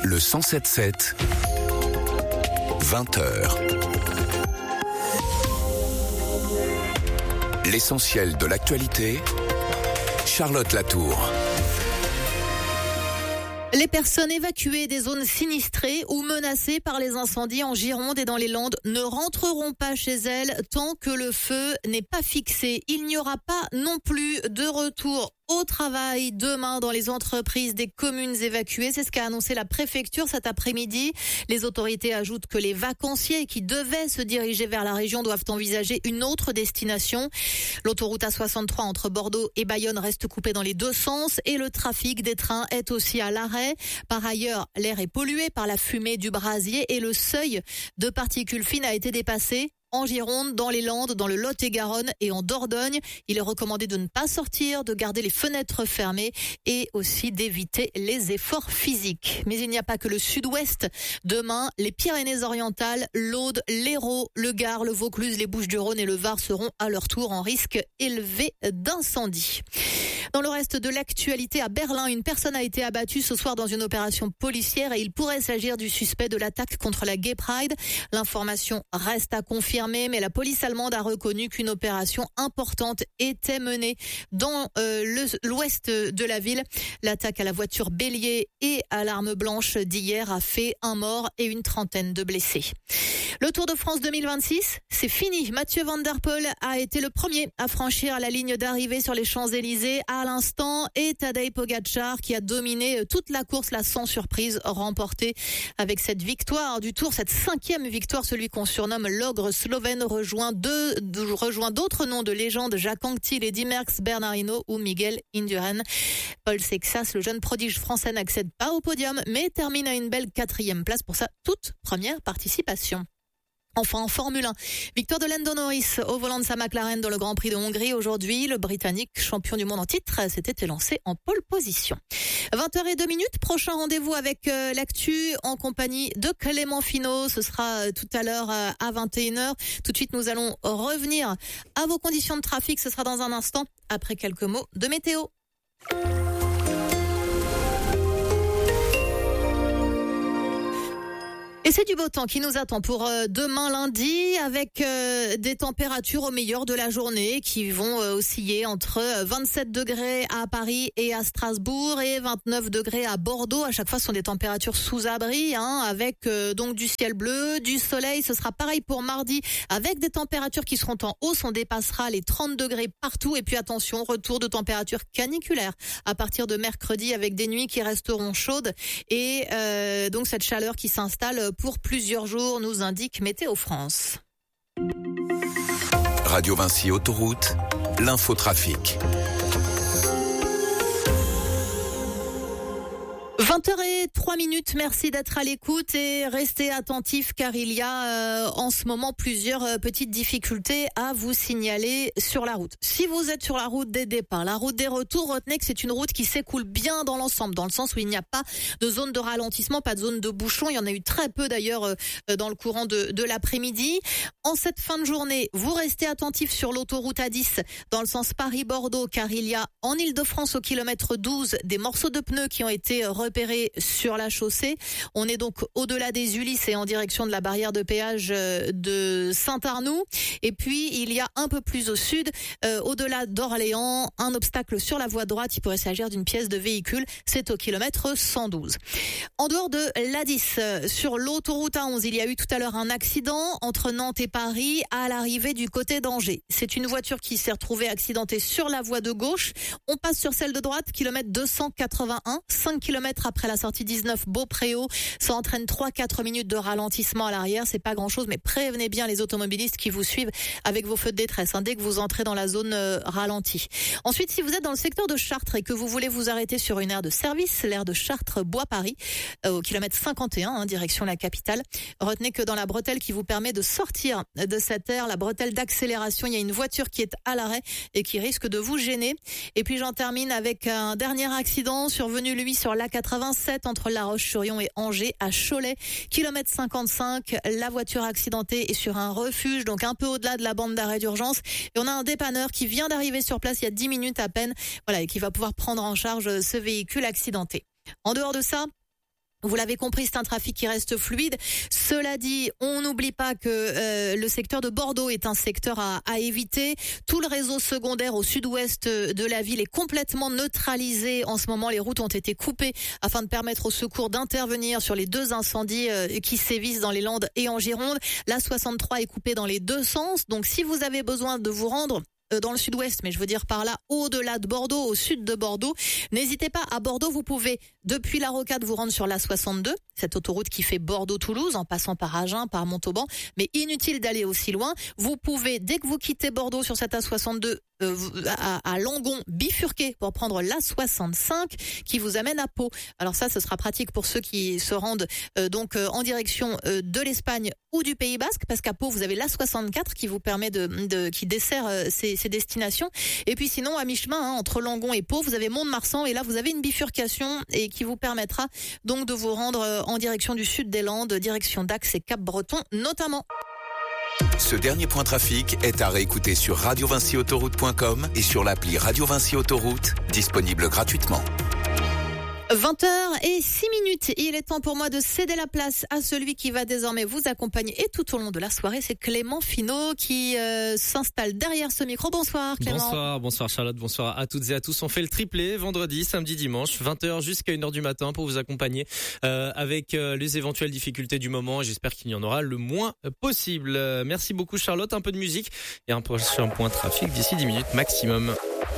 Le 107.7, 20h. L'essentiel de l'actualité, Charlotte Latour. Les personnes évacuées des zones sinistrées ou menacées par les incendies en Gironde et dans les Landes ne rentreront pas chez elles tant que le feu n'est pas fixé. Il n'y aura pas non plus de retour au travail demain dans les entreprises des communes évacuées. C'est ce qu'a annoncé la préfecture cet après-midi. Les autorités ajoutent que les vacanciers qui devaient se diriger vers la région doivent envisager une autre destination. L'autoroute A63 entre Bordeaux et Bayonne reste coupée dans les deux sens et le trafic des trains est aussi à l'arrêt. Par ailleurs, l'air est pollué par la fumée du brasier et le seuil de particules fines a été dépassé. En Gironde, dans les Landes, dans le Lot-et-Garonne et en Dordogne, il est recommandé de ne pas sortir, de garder les fenêtres fermées et aussi d'éviter les efforts physiques. Mais il n'y a pas que le sud-ouest. Demain, les Pyrénées-Orientales, l'Aude, l'Hérault, le Gard, le Vaucluse, les Bouches-du-Rhône et le Var seront à leur tour en risque élevé d'incendie. Dans le reste de l'actualité, à Berlin, une personne a été abattue ce soir dans une opération policière et il pourrait s'agir du suspect de l'attaque contre la Gay Pride. L'information reste à confirmer, mais la police allemande a reconnu qu'une opération importante était menée dans l'ouest de la ville. L'attaque à la voiture bélier et à l'arme blanche d'hier a fait un mort et une trentaine de blessés. Le Tour de France 2026, c'est fini. Mathieu Van Der Poel a été le premier à franchir la ligne d'arrivée sur les Champs-Élysées à l'instant et Tadej Pogačar qui a dominé toute la course, là sans surprise, remporté avec cette victoire du Tour, cette 5e victoire, celui qu'on surnomme l'ogre slovène rejoint d'autres noms de légende, Jacques Anquetil, Eddy Merckx, Bernard Hinault ou Miguel Indurain. Paul Sexas, le jeune prodige français, n'accède pas au podium mais termine à une belle 4e place pour sa toute première participation. Enfin, en Formule 1, victoire de Lando Norris au volant de sa McLaren dans le Grand Prix de Hongrie. Aujourd'hui, le Britannique, champion du monde en titre, s'était lancé en pole position. 20h02, prochain rendez-vous avec l'actu en compagnie de Clément Finot. Ce sera tout à l'heure à 21h. Tout de suite, nous allons revenir à vos conditions de trafic. Ce sera dans un instant, après quelques mots de météo. Et c'est du beau temps qui nous attend pour demain lundi avec des températures au meilleur de la journée qui vont osciller entre 27 degrés à Paris et à Strasbourg et 29 degrés à Bordeaux. À chaque fois, ce sont des températures sous abri avec donc du ciel bleu, du soleil. Ce sera pareil pour mardi avec des températures qui seront en hausse. On dépassera les 30 degrés partout. Et puis attention, retour de températures caniculaires à partir de mercredi avec des nuits qui resteront chaudes et donc cette chaleur qui s'installe pour plusieurs jours, nous indique Météo France. Radio Vinci Autoroute, l'infotrafic. 20h03, merci d'être à l'écoute et restez attentifs car il y a en ce moment plusieurs petites difficultés à vous signaler sur la route. Si vous êtes sur la route des départs, la route des retours, retenez que c'est une route qui s'écoule bien dans l'ensemble, dans le sens où il n'y a pas de zone de ralentissement, pas de zone de bouchon. Il y en a eu très peu d'ailleurs dans le courant de l'après-midi. En cette fin de journée, vous restez attentifs sur l'autoroute A10 dans le sens Paris-Bordeaux car il y a en Ile-de-France au kilomètre 12 des morceaux de pneus qui ont été repérés sur la chaussée. On est donc au-delà des Ulysses et en direction de la barrière de péage de Saint-Arnoux. Et puis, il y a un peu plus au sud, au-delà d'Orléans, un obstacle sur la voie droite. Il pourrait s'agir d'une pièce de véhicule. C'est au kilomètre 112. En dehors de l'A10, sur l'autoroute A11, il y a eu tout à l'heure un accident entre Nantes et Paris à l'arrivée du côté d'Angers. C'est une voiture qui s'est retrouvée accidentée sur la voie de gauche. On passe sur celle de droite, kilomètre 281, 5 kilomètres après la sortie 19 Beaupréau. Ça entraîne 3-4 minutes de ralentissement à l'arrière. C'est pas grand chose, mais prévenez bien les automobilistes qui vous suivent avec vos feux de détresse, dès que vous entrez dans la zone ralentie. Ensuite, si vous êtes dans le secteur de Chartres et que vous voulez vous arrêter sur une aire de service, l'aire de Chartres-Bois-Paris, au kilomètre 51, direction la capitale, retenez que dans la bretelle qui vous permet de sortir de cette aire, la bretelle d'accélération, il y a une voiture qui est à l'arrêt et qui risque de vous gêner. Et puis j'en termine avec un dernier accident survenu lui sur l'A80 87 entre La Roche-sur-Yon et Angers à Cholet. Kilomètre 55, la voiture accidentée est sur un refuge, donc un peu au-delà de la bande d'arrêt d'urgence. Et on a un dépanneur qui vient d'arriver sur place il y a 10 minutes à peine, voilà, et qui va pouvoir prendre en charge ce véhicule accidenté. En dehors de ça, Vous l'avez compris, c'est un trafic qui reste fluide. Cela dit, on n'oublie pas que le secteur de Bordeaux est un secteur à éviter. Tout le réseau secondaire au sud-ouest de la ville est complètement neutralisé. En ce moment, les routes ont été coupées afin de permettre aux secours d'intervenir sur les 2 incendies qui sévissent dans les Landes et en Gironde. La 63 est coupée dans les 2 sens. Donc, si vous avez besoin de vous rendre dans le sud-ouest, mais je veux dire par là, au-delà de Bordeaux, au sud de Bordeaux, n'hésitez pas. À Bordeaux, vous pouvez, depuis la Rocade, vous rendre sur la 62, cette autoroute qui fait Bordeaux-Toulouse, en passant par Agen, par Montauban, mais inutile d'aller aussi loin. Vous pouvez, dès que vous quittez Bordeaux sur cette A62, à Langon, bifurquer pour prendre la 65 qui vous amène à Pau. Alors ça, ce sera pratique pour ceux qui se rendent en direction de l'Espagne ou du Pays Basque, parce qu'à Pau, vous avez la 64 qui vous permet qui dessert ces destinations. Et puis sinon, à mi-chemin, entre Langon et Pau, vous avez Mont-de-Marsan, et là, vous avez une bifurcation et qui vous permettra donc de vous rendre en direction du sud des Landes, direction Dax et Cap-Breton notamment. Ce dernier point trafic est à réécouter sur radiovincyautoroute.com et sur l'appli Radio Vinci Autoroute, disponible gratuitement. 20h06. Il est temps pour moi de céder la place à celui qui va désormais vous accompagner et tout au long de la soirée. C'est Clément Finot qui s'installe derrière ce micro. Bonsoir Clément. Bonsoir Charlotte, bonsoir à toutes et à tous. On fait le triplé vendredi, samedi, dimanche, 20h jusqu'à 1h du matin pour vous accompagner avec les éventuelles difficultés du moment. Et j'espère qu'il y en aura le moins possible. Merci beaucoup Charlotte. Un peu de musique et un prochain point trafic d'ici 10 minutes maximum.